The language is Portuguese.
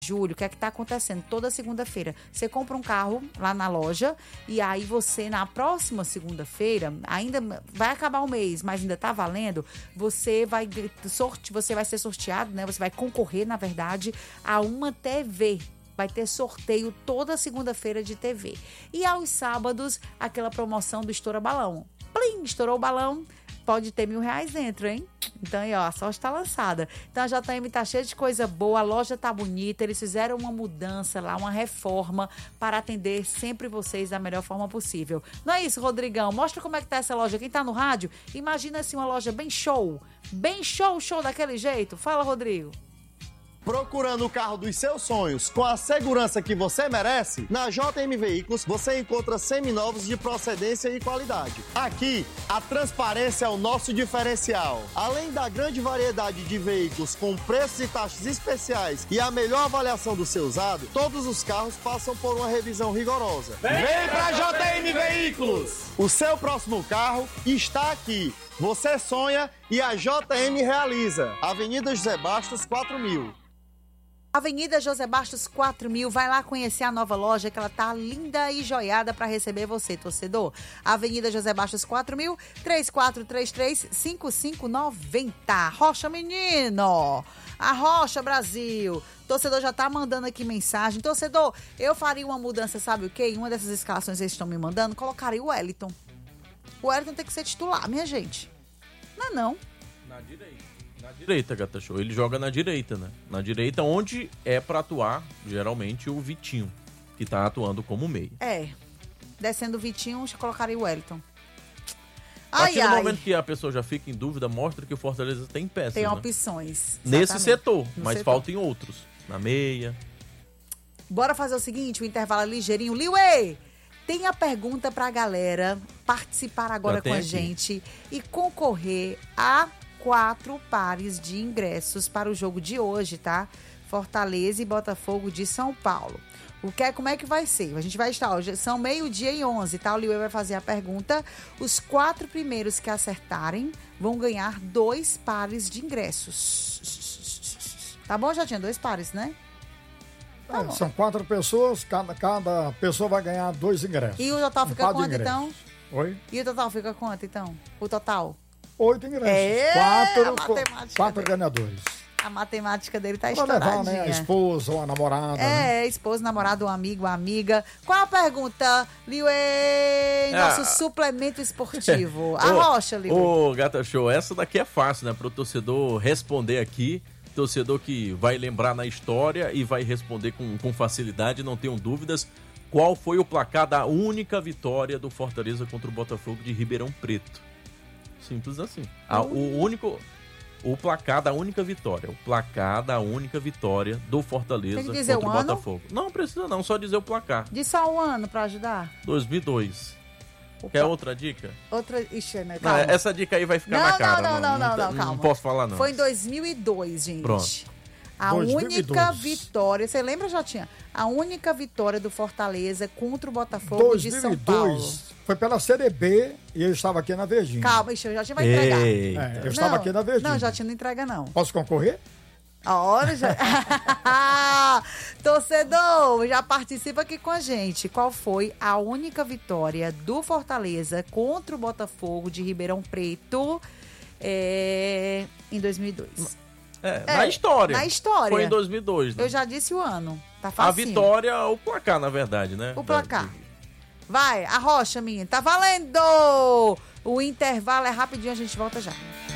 Júlio, o que é que tá acontecendo? Toda segunda-feira, você compra um carro lá na loja e aí você, na próxima segunda-feira, ainda vai acabar o mês, mas ainda tá valendo, você vai ser sorteado, né? Você vai concorrer, na verdade, a uma TV. Vai ter sorteio toda segunda-feira de TV. E aos sábados, aquela promoção do Estoura Balão. Plim, estourou o balão, pode ter R$1.000 dentro, hein? Então, aí, ó, a sorte tá lançada. Então, a JM tá cheia de coisa boa, a loja tá bonita, eles fizeram uma mudança lá, uma reforma para atender sempre vocês da melhor forma possível. Não é isso, Rodrigão? Mostra como é que tá essa loja. Quem tá no rádio, imagina assim uma loja bem show show daquele jeito. Fala, Rodrigo. Procurando o carro dos seus sonhos com a segurança que você merece? Na JM Veículos você encontra seminovos de procedência e qualidade. Aqui, a transparência é o nosso diferencial. Além da grande variedade de veículos com preços e taxas especiais e a melhor avaliação do seu usado, todos os carros passam por uma revisão rigorosa. Vem pra JM Veículos! O seu próximo carro está aqui. Você sonha e a JM realiza. Avenida José Bastos, 4000. Avenida José Bastos 4000, vai lá conhecer a nova loja que ela tá linda e joiada para receber você, torcedor. Avenida José Bastos 4000, 3433-5590. Rocha Menino, a Rocha Brasil. Torcedor já tá mandando aqui mensagem. Torcedor, eu faria uma mudança, sabe o quê? Em uma dessas escalações que eles estão me mandando, colocaria o Wellington. O Wellington tem que ser titular, minha gente. Não. Na direita, Gata Show. Ele joga na direita, né? Na direita, onde é pra atuar, geralmente, o Vitinho, que tá atuando como meio. Descendo o Vitinho, eu colocaria o Wellington. A partir do momento que a pessoa já fica em dúvida, mostra que o Fortaleza tem peças, tem né? Opções. Nesse setor, No mas setor. faltam outros. Na meia. Bora fazer o seguinte, o intervalo é ligeirinho. Liuê, tem a pergunta pra galera participar agora com a gente e concorrer a 4 pares de ingressos para o jogo de hoje, tá? Fortaleza e Botafogo de São Paulo. Como é que vai ser? A gente vai estar hoje, são 12:11, tá? O Liuê vai fazer a pergunta. Os 4 primeiros que acertarem vão ganhar 2 pares de ingressos. Tá bom? Já tinha 2 pares, né? Tá bom. São 4 pessoas, cada pessoa vai ganhar 2 ingressos. E o total fica quanto, então? Oi? E o total fica quanto, então? O total? 8 ingressos. 4 ganhadores. A matemática dele tá pra estouradinha. levar, né? A esposa ou a namorada. né? Esposa, namorado, um amigo, uma amiga. Qual a pergunta, Liuê? Nosso suplemento esportivo. A Rocha, Liuê. Ô, Gata Show, essa daqui é fácil, né? Pro torcedor responder aqui. Torcedor que vai lembrar na história e vai responder com facilidade, não tenham dúvidas. Qual foi o placar da única vitória do Fortaleza contra o Botafogo de Ribeirão Preto? Simples assim. O placar da única vitória. O placar da única vitória do Fortaleza contra o Botafogo. Não precisa não, só dizer o placar. Diz só um ano pra ajudar. 2002. Quer outra dica? Ixi, né? Não, essa dica aí vai ficar na cara. Não, calma. Não posso falar não. Foi em 2002, gente. Pronto. A única vitória, você lembra, Jotinha? A única vitória do Fortaleza contra o Botafogo de São Paulo. 2002 foi pela Série B e eu estava aqui na Verdinha. Calma, o Jotinha vai entregar. Eu estava aqui na Verdinha. Não, Jotinha não entrega, não. Posso concorrer? Olha, já... Torcedor, já participa aqui com a gente. Qual foi a única vitória do Fortaleza contra o Botafogo de Ribeirão Preto em 2002? Na história. Na história. Foi em 2002, né? Eu já disse o ano. Tá fácil. A vitória, o placar, na verdade, né? O placar. Vai, a Rocha, minha. Tá valendo! O intervalo é rapidinho, a gente volta já.